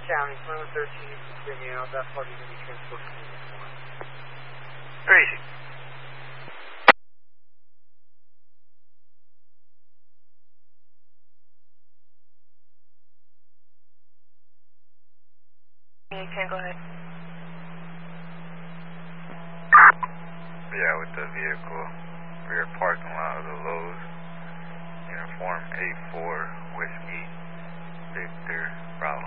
County, 2113, continue out. That party is going to be transported to this one. Crazy. You can go ahead. Yeah, with the vehicle, rear parking lot of the Lowe's, uniform A4, Whiskey, Victor, Bravo.